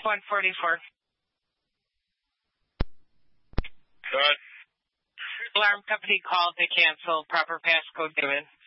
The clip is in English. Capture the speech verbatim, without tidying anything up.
one forty-four. Good. Alarm company called to cancel. Proper passcode given.